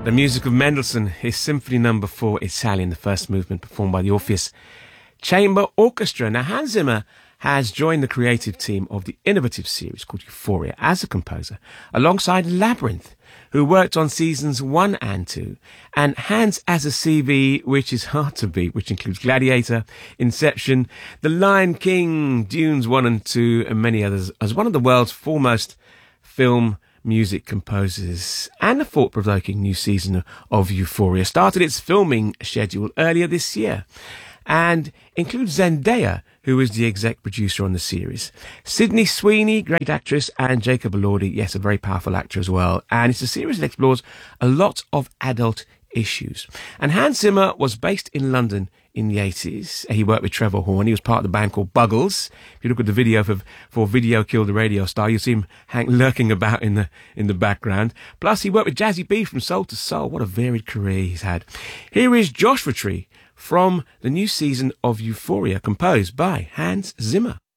The music of Mendelssohn, his Symphony No. 4 Italian, the first movement performed by the Orpheus Chamber Orchestra. Now, Hans Zimmer has joined the creative team of the innovative series called Euphoria as a composer, alongside Labyrinth, who worked on seasons 1 and 2, and Hans has a CV which is hard to beat, which includes Gladiator, Inception, The Lion King, Dunes 1 and 2, and many others, as one of the world's foremost film music composers. And the thought-provoking new season of Euphoria started its filming schedule earlier this year and includes Zendaya, who is the exec producer on the series, Sydney Sweeney, great actress, and Jacob Elordi, yes, a very powerful actor as well. And it's a series that explores a lot of adult issues. And Hans Zimmer was based in London in the 80s. He worked with Trevor Horn. He was part of the band called Buggles. If you look at the video for Video Killed the Radio Star, you'll see him lurking about in the background. Plus, he worked with Jazzy B from Soul to Soul. What a varied career he's had. Here is Joshua Tree from the new season of Euphoria, composed by Hans Zimmer.